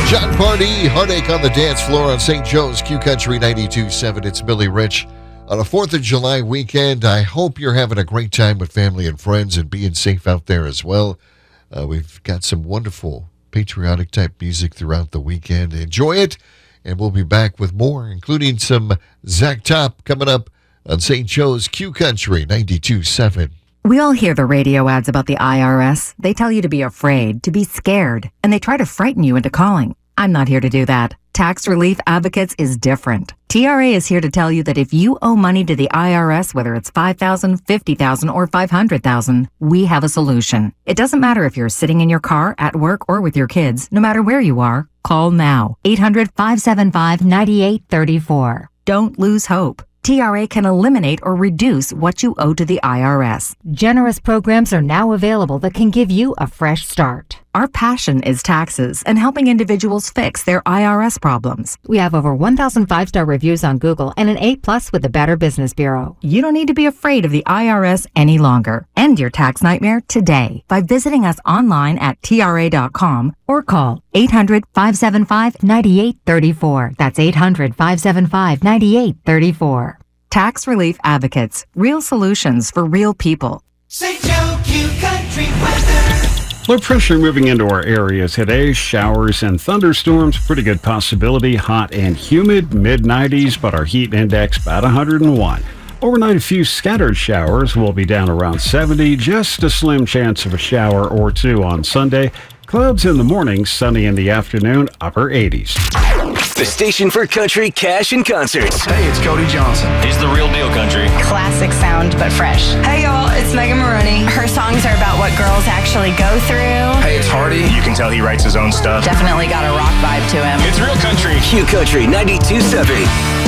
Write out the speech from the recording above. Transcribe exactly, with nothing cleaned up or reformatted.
John Party, Heartache on the Dance Floor on Saint Joe's Q Country ninety-two point seven. It's Billy Rich. On a fourth of July weekend, I hope you're having a great time with family and friends and being safe out there as well. Uh, we've got some wonderful patriotic type music throughout the weekend. Enjoy it, and we'll be back with more, including some Zach Top coming up on Saint Joe's Q Country ninety-two point seven. We all hear the radio ads about the I R S. They tell you to be afraid, to be scared, and they try to frighten you into calling. I'm not here to do that. Tax Relief Advocates is different. T R A is here to tell you that if you owe money to the I R S, whether it's five thousand dollars, fifty thousand dollars, or five hundred thousand dollars, we have a solution. It doesn't matter if you're sitting in your car, at work, or with your kids. No matter where you are, call now. eight hundred, five seven five, nine eight three four. Don't lose hope. T R A can eliminate or reduce what you owe to the I R S. Generous programs are now available that can give you a fresh start. Our passion is taxes and helping individuals fix their I R S problems. We have over one thousand five-star reviews on Google and an A plus with the Better Business Bureau. You don't need to be afraid of the I R S any longer. End your tax nightmare today by visiting us online at T R A dot com or call eight hundred, five seven five, nine eight three four. That's eight hundred, five seven five, nine eight three four. Tax Relief Advocates. Real solutions for real people. Saint Joe Q Country weather. Low pressure moving into our area today. Showers and thunderstorms. Pretty good possibility. Hot and humid. mid nineties, but our heat index about one hundred one. Overnight, a few scattered showers. Will be down around seventy. Just a slim chance of a shower or two on Sunday. Clouds in the morning, sunny in the afternoon, upper eighties. The station for country, cash, and concerts. Hey, it's Cody Johnson. He's the real deal country. Classic sound, but fresh. Hey, y'all, it's Megan Maroney. Her songs are about what girls actually go through. Hey, it's Hardy. You can tell he writes his own stuff. Definitely got a rock vibe to him. It's real country. Q Country ninety-two point seven.